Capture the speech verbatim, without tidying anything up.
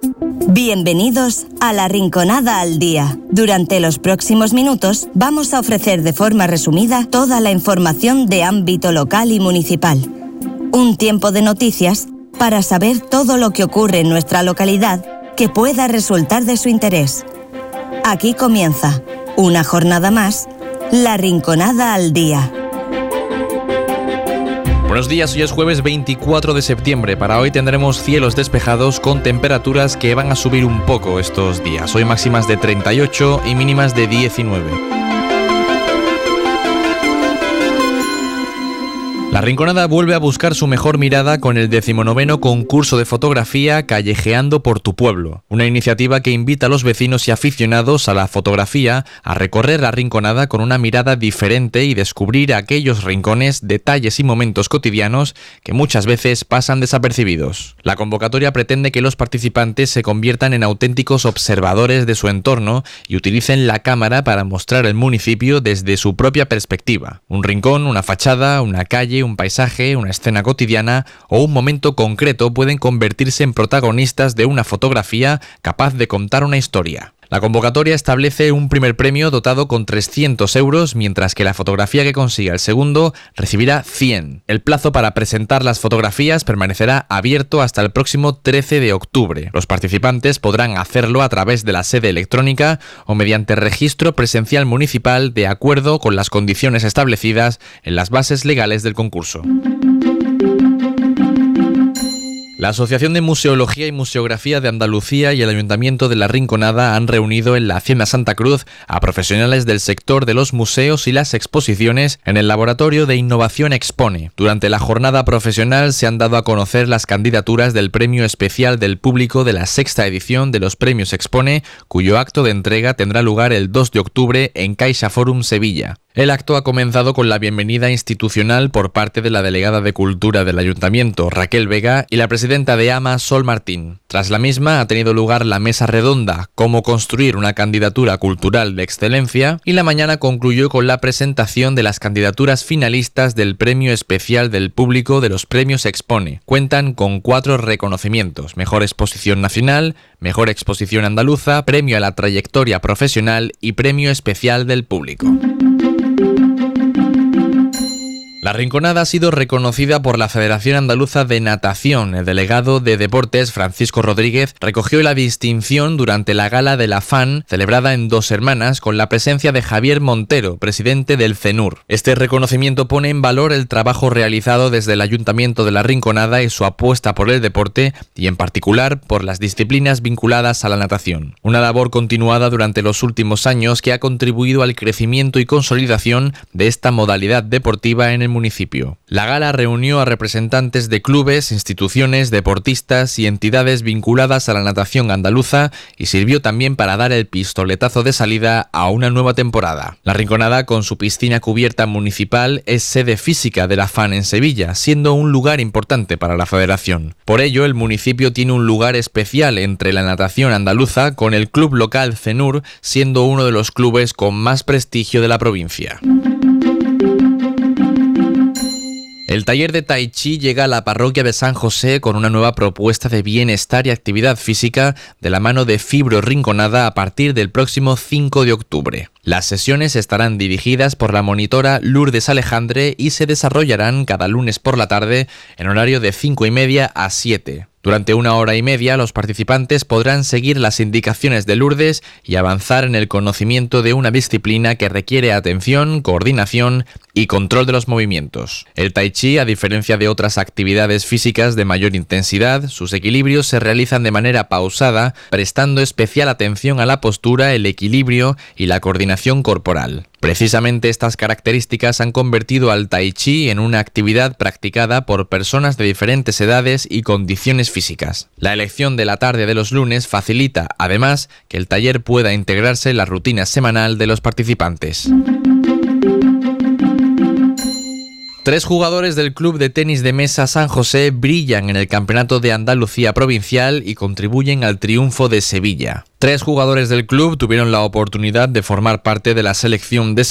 Bienvenidos a La Rinconada al Día. Durante los próximos minutos vamos a ofrecer de forma resumida toda la información de ámbito local y municipal. Un tiempo de noticias para saber todo lo que ocurre en nuestra localidad que pueda resultar de su interés. Aquí comienza, una jornada más, La Rinconada al Día. Buenos días, hoy es jueves veinticuatro de septiembre. Para hoy tendremos cielos despejados con temperaturas que van a subir un poco estos días. Hoy máximas de treinta y ocho y mínimas de diecinueve. La Rinconada vuelve a buscar su mejor mirada con el decimonoveno concurso de fotografía Callejeando por tu pueblo, una iniciativa que invita a los vecinos y aficionados a la fotografía a recorrer la Rinconada con una mirada diferente y descubrir aquellos rincones, detalles y momentos cotidianos que muchas veces pasan desapercibidos. La convocatoria pretende que los participantes se conviertan en auténticos observadores de su entorno y utilicen la cámara para mostrar el municipio desde su propia perspectiva. Un rincón, una fachada, una calle, un paisaje, una escena cotidiana o un momento concreto pueden convertirse en protagonistas de una fotografía capaz de contar una historia. La convocatoria establece un primer premio dotado con trescientos euros, mientras que la fotografía que consiga el segundo recibirá cien. El plazo para presentar las fotografías permanecerá abierto hasta el próximo trece de octubre. Los participantes podrán hacerlo a través de la sede electrónica o mediante registro presencial municipal de acuerdo con las condiciones establecidas en las bases legales del concurso. La Asociación de Museología y Museografía de Andalucía y el Ayuntamiento de La Rinconada han reunido en la Hacienda Santa Cruz a profesionales del sector de los museos y las exposiciones en el Laboratorio de Innovación Expone. Durante la jornada profesional se han dado a conocer las candidaturas del Premio Especial del Público de la sexta edición de los Premios Expone, cuyo acto de entrega tendrá lugar el dos de octubre en Caixa Forum Sevilla. El acto ha comenzado con la bienvenida institucional por parte de la delegada de Cultura del Ayuntamiento, Raquel Vega, y la presidenta de AMA, Sol Martín. Tras la misma ha tenido lugar la mesa redonda Cómo construir una candidatura cultural de excelencia, y la mañana concluyó con la presentación de las candidaturas finalistas del Premio Especial del Público de los Premios Expone. Cuentan con cuatro reconocimientos: Mejor Exposición Nacional, Mejor Exposición Andaluza, Premio a la Trayectoria Profesional y Premio Especial del Público. La Rinconada ha sido reconocida por la Federación Andaluza de Natación. El delegado de Deportes, Francisco Rodríguez, recogió la distinción durante la gala de la F A N, celebrada en Dos Hermanas, con la presencia de Javier Montero, presidente del CENUR. Este reconocimiento pone en valor el trabajo realizado desde el Ayuntamiento de La Rinconada y su apuesta por el deporte, y en particular por las disciplinas vinculadas a la natación. Una labor continuada durante los últimos años que ha contribuido al crecimiento y consolidación de esta modalidad deportiva en el municipio. La gala reunió a representantes de clubes, instituciones, deportistas y entidades vinculadas a la natación andaluza y sirvió también para dar el pistoletazo de salida a una nueva temporada. La Rinconada, con su piscina cubierta municipal, es sede física de la F A N en Sevilla, siendo un lugar importante para la federación. Por ello, el municipio tiene un lugar especial entre la natación andaluza, con el club local CENUR siendo uno de los clubes con más prestigio de la provincia. El taller de Tai Chi llega a la parroquia de San José con una nueva propuesta de bienestar y actividad física de la mano de Fibro Rinconada a partir del próximo cinco de octubre. Las sesiones estarán dirigidas por la monitora Lourdes Alejandre y se desarrollarán cada lunes por la tarde en horario de cinco y media a siete. Durante una hora y media, los participantes podrán seguir las indicaciones de Lourdes y avanzar en el conocimiento de una disciplina que requiere atención, coordinación y control de los movimientos. El Tai Chi, a diferencia de otras actividades físicas de mayor intensidad, sus equilibrios se realizan de manera pausada, prestando especial atención a la postura, el equilibrio y la coordinación corporal. Precisamente estas características han convertido al Tai Chi en una actividad practicada por personas de diferentes edades y condiciones físicas. La elección de la tarde de los lunes facilita, además, que el taller pueda integrarse en la rutina semanal de los participantes. Tres jugadores del Club de Tenis de Mesa San José brillan en el Campeonato de Andalucía Provincial y contribuyen al triunfo de Sevilla. Tres jugadores del club tuvieron la oportunidad de formar parte de la selección de